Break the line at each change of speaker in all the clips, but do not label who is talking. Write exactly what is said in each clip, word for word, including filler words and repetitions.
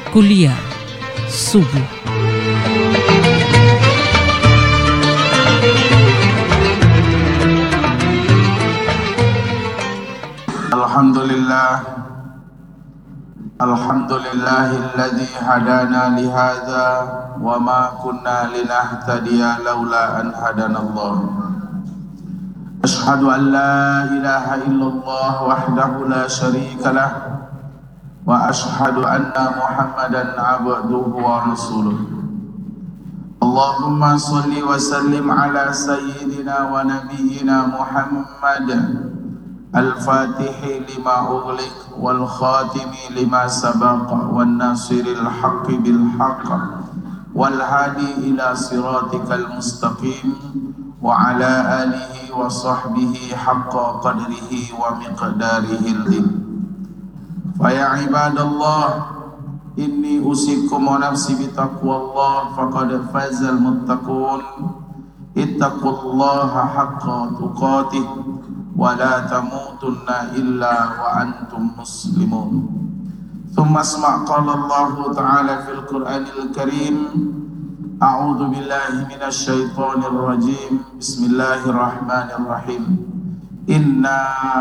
Kuliah Subuh.
Alhamdulillah, Alhamdulillahilladzi hadana lihadza wa ma kunna linahtadiya laula an hadanallah. Ashhadu an la ilaha illallah wahdahu la syarika lah wa ashhadu anna Muhammadan abduhu wa rasuluh. Allahumma salli wa sallim ala sayyidina wa nabiyyina Muhammad al-Fatihi lima ughliq wal khatimi lima sabaqa wan nasiril haqqi bil haqq wal hadi ila siratikal mustaqim wa ala alihi wa sahbihi haqqa qadrihi wa miqdarihi al-lim. Fa ya ibadallah, inni usikum wa nafsi bi taqwallah faqad fazal muttaqun. Ittaqullaha haqqa tuqatih wa la tamutunna illa wa antum muslimun. Thumma asma' qala Allah ta'ala fil Qur'anil Karim. A'udzu billahi minasy syaithanir rajim. Bismillahirrahmanirrahim. Inna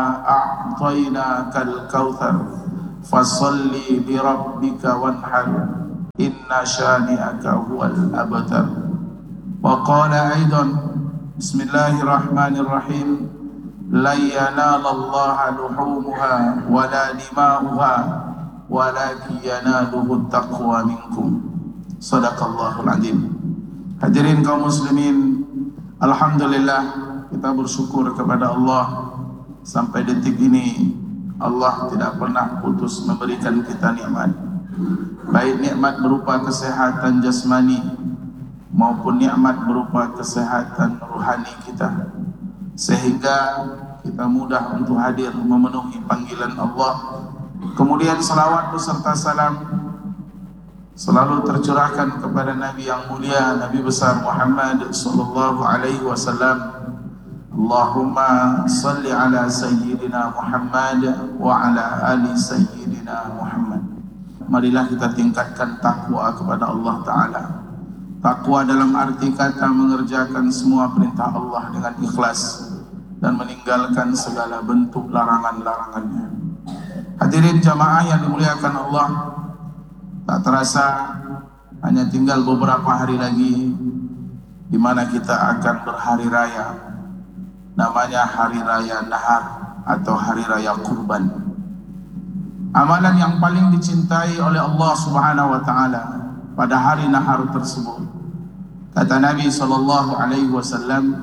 a'tainakal kautsar fasalli li rabbika wanhar inna syani'aka huwal abtar. Wa qala aidan Bismillahirrahmanirrahim. La yanalallaha luhumuha wa la dima'uha walakin yanaluhu taqwa minkum. Sadaqallahul azim. Hadirin kaum muslimin, alhamdulillah kita bersyukur kepada Allah sampai detik ini Allah tidak pernah putus memberikan kita nikmat, baik nikmat berupa kesehatan jasmani maupun nikmat berupa kesehatan rohani kita, sehingga kita mudah untuk hadir memenuhi panggilan Allah. Kemudian salawat beserta salam selalu tercurahkan kepada Nabi yang mulia, Nabi besar Muhammad sallallahu alaihi wasallam. Allahumma salli ala sayyidina Muhammad wa ala ali sayyidina Muhammad. Marilah kita tingkatkan takwa kepada Allah Ta'ala. Takwa dalam arti kata mengerjakan semua perintah Allah dengan ikhlas dan meninggalkan segala bentuk larangan-larangannya. Hadirin jamaah yang dimuliakan Allah, tak terasa hanya tinggal beberapa hari lagi di mana kita akan berhari raya, namanya hari raya Nahar atau hari raya kurban. Amalan yang paling dicintai oleh Allah Subhanahu wa taala pada hari Nahar tersebut, kata Nabi sallallahu alaihi wasallam,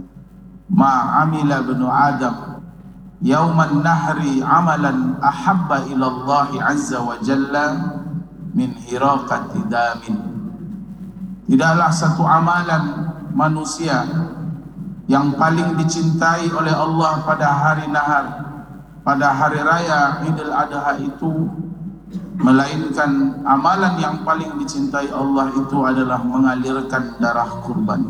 ma amila ibnu Adam yauman nahri amalan ahabba ila Allah azza wa jalla min hiraqati damin. Tidaklah satu amalan manusia yang paling dicintai oleh Allah pada hari Nahar, pada hari raya Idul Adha itu, melainkan amalan yang paling dicintai Allah itu adalah mengalirkan darah kurban.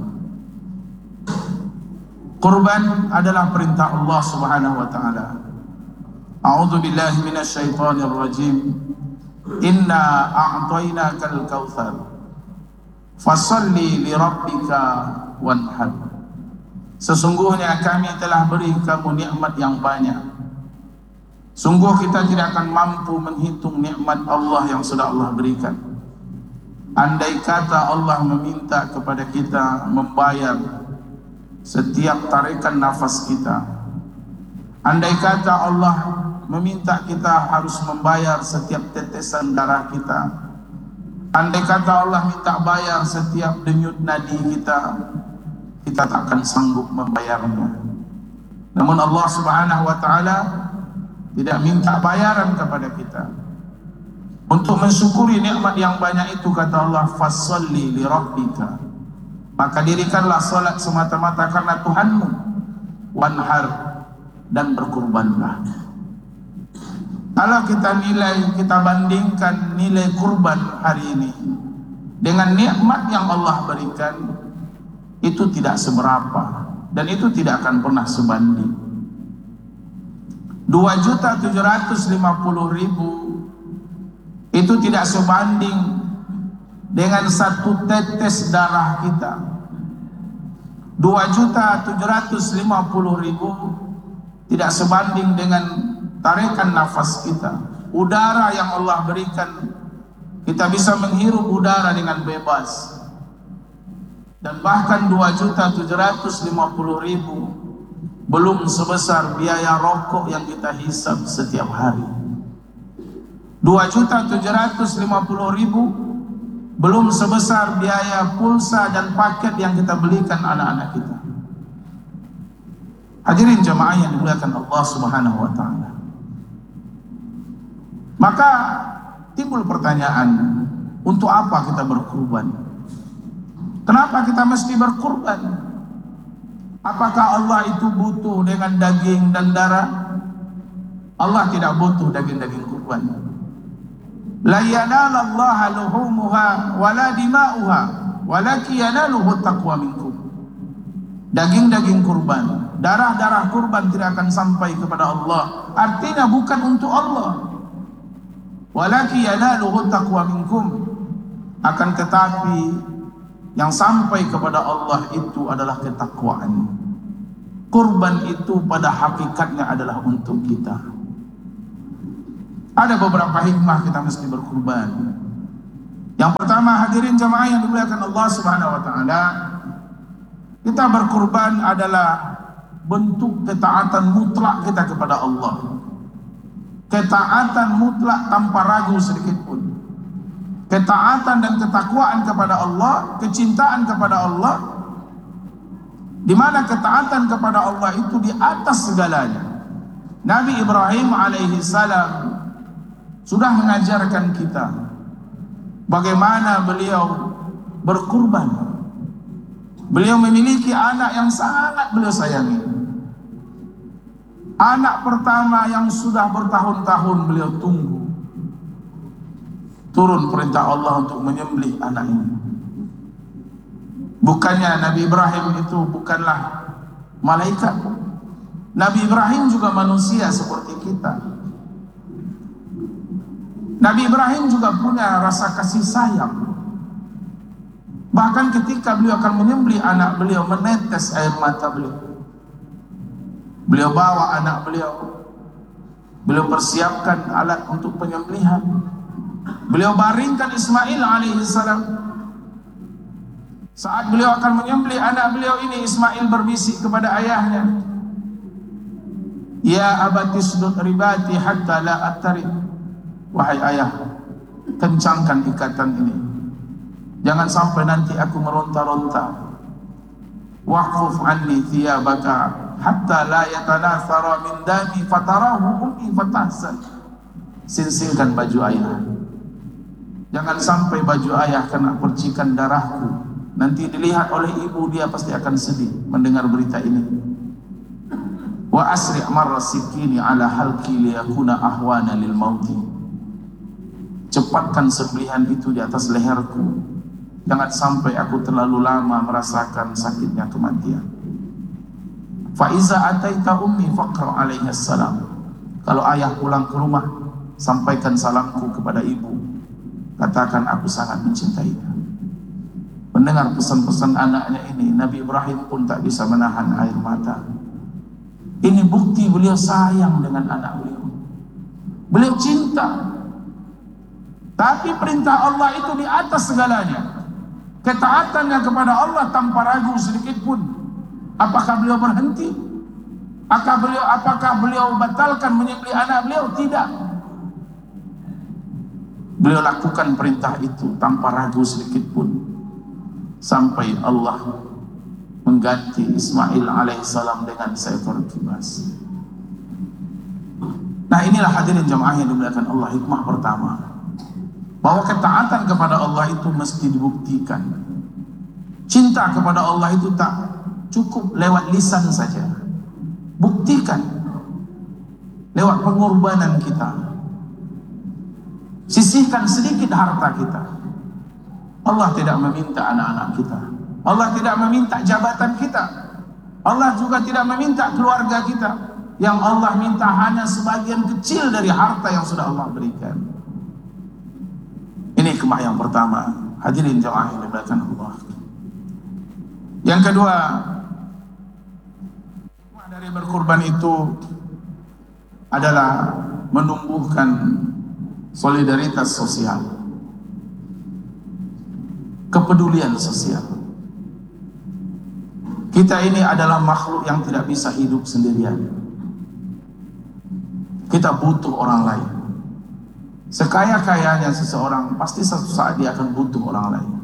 Kurban adalah perintah Allah Subhanahu wa taala. A'udzu billahi minasy syaithanir rajim. Inna a'tainakal kautsar fasalli li rabbika wanhar. Sesungguhnya kami telah beri kamu nikmat yang banyak. Sungguh kita tidak akan mampu menghitung nikmat Allah yang sudah Allah berikan. Andai kata Allah meminta kepada kita membayar setiap tarikan nafas kita, andai kata Allah meminta kita harus membayar setiap tetesan darah kita, andai kata Allah minta bayar setiap denyut nadi kita, kita tak akan sanggup membayarnya. Namun Allah Subhanahu wa taala tidak minta bayaran kepada kita. Untuk mensyukuri nikmat yang banyak itu, kata Allah, fasalli li rabbika, maka dirikanlah salat semata-mata karena Tuhanmu, wanhar, dan berkurbanlah. Kalau kita nilai, kita bandingkan nilai kurban hari ini dengan nikmat yang Allah berikan, itu tidak seberapa dan itu tidak akan pernah sebanding. dua juta tujuh ratus lima puluh ribu itu tidak sebanding dengan satu tetes darah kita. Dua juta tujuh ratus lima puluh ribu tidak sebanding dengan tarikan nafas kita. Udara yang Allah berikan, kita bisa menghirup udara dengan bebas. Dan bahkan dua juta tujuh ratus lima puluh ribu belum sebesar biaya rokok yang kita hisap setiap hari. Dua juta tujuh ratus lima puluh ribu belum sebesar biaya pulsa dan paket yang kita belikan anak-anak kita. Hadirin jamaah yang dimuliakan Allah Subhanahu wa taala. Maka timbul pertanyaan, untuk apa kita berkurban? Kenapa kita mesti berkurban? Apakah Allah itu butuh dengan daging dan darah? Allah tidak butuh daging-daging kurban. La yanalallaha luhumuha wala dima'uha walakin yanaluhu taqwa minkum. Daging-daging kurban, darah-darah kurban tidak akan sampai kepada Allah. Artinya bukan untuk Allah. Walakin yanaluhu taqwa minkum. Akan tetapi yang sampai kepada Allah itu adalah ketakwaan. Kurban itu pada hakikatnya adalah untuk kita. Ada beberapa hikmah kita mesti berkurban. Yang pertama, hadirin jamaah yang dimuliakan Allah Subhanahu wa taala, kita berkurban adalah bentuk ketaatan mutlak kita kepada Allah. Ketaatan mutlak tanpa ragu sedikit pun. Ketaatan dan ketakwaan kepada Allah, kecintaan kepada Allah, di mana ketaatan kepada Allah itu di atas segalanya. Nabi Ibrahim alaihi salam sudah mengajarkan kita bagaimana beliau berkurban. Beliau memiliki anak yang sangat beliau sayangi. Anak pertama yang sudah bertahun-tahun beliau tunggu. Turun perintah Allah untuk menyembelih anak ini. Bukannya Nabi Ibrahim itu bukanlah malaikat. Nabi Ibrahim juga manusia seperti kita. Nabi Ibrahim juga punya rasa kasih sayang. Bahkan ketika beliau akan menyembelih anak beliau, menetes air mata beliau. Beliau bawa anak beliau. Beliau persiapkan alat untuk penyembelihan. Beliau baringkan Ismail alaihissalam. Saat beliau akan menyembelih anak beliau ini, Ismail berbisik kepada ayahnya, "Ya abati sudut ribati hatta la attarid." Wahai ayah, kencangkan ikatan ini. Jangan sampai nanti aku meronta-ronta. Waqfuf anni thiyabaka hatta la yatanathara min dami fatarahu ummi fatahsan. Sinsingkan baju ayah. Jangan sampai baju ayah kena percikan darahku. Nanti dilihat oleh ibu, dia pasti akan sedih mendengar berita ini. Wa asri' marra sikini ala halki liyakuna ahwana lil mauti. Cepatkan sembelihan itu di atas leherku. Jangan sampai aku terlalu lama merasakan sakitnya kematian. Fa iza ataita ummi faqra alaiha salam. Kalau ayah pulang ke rumah, sampaikan salamku kepada ibu. Katakan aku sangat mencintainya. Mendengar pesan-pesan anaknya ini, Nabi Ibrahim pun tak bisa menahan air mata. Ini bukti beliau sayang dengan anak beliau. Beliau cinta. Tapi perintah Allah itu di atas segalanya. Ketaatannya kepada Allah tanpa ragu sedikit pun. Apakah beliau berhenti? Apakah beliau, apakah beliau batalkan menyembelih anak beliau? Tidak. Beliau lakukan perintah itu tanpa ragu sedikit pun. Sampai Allah mengganti Ismail alaihissalam dengan seekor kibas. Nah, inilah hadirin jamaah yang dimuliakan Allah, hikmah pertama. Bahwa ketaatan kepada Allah itu mesti dibuktikan. Cinta kepada Allah itu tak cukup lewat lisan saja. Buktikan lewat pengorbanan kita. Sisihkan sedikit harta kita. Allah tidak meminta anak-anak kita. Allah tidak meminta jabatan kita. Allah juga tidak meminta keluarga kita. Yang Allah minta hanya sebagian kecil dari harta yang sudah Allah berikan. hikmah yang pertama. Hadirin jamaah yang dimuliakan Allah. Yang kedua, hikmah dari berkurban itu adalah menumbuhkan solidaritas sosial, kepedulian sosial. Kita ini adalah makhluk yang tidak bisa hidup sendirian. Kita butuh orang lain. Sekaya-kayanya seseorang, pasti suatu saat dia akan butuh orang lain.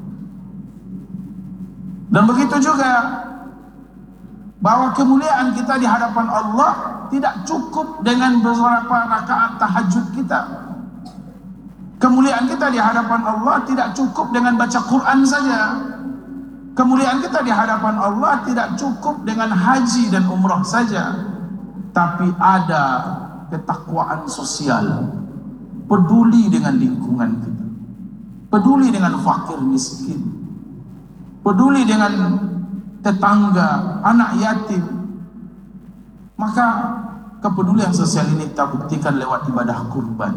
Dan begitu juga bahwa kemuliaan kita di hadapan Allah tidak cukup dengan beberapa rakaat tahajud kita. Kemuliaan kita di hadapan Allah tidak cukup dengan baca Quran saja. Kemuliaan kita di hadapan Allah tidak cukup dengan haji dan umrah saja, tapi ada ketakwaan sosial, peduli dengan lingkungan kita, peduli dengan fakir miskin, peduli dengan tetangga, anak yatim. Maka kepedulian sosial ini kita buktikan lewat ibadah kurban.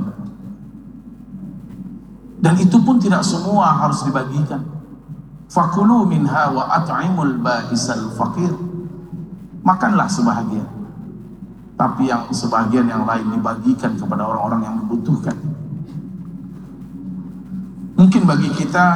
Dan itu pun tidak semua harus dibagikan. Fakulu minha wa at'imul ba'isal fakir. Makanlah sebahagian, tapi yang sebagian yang lain dibagikan kepada orang-orang yang membutuhkan. Mungkin bagi kita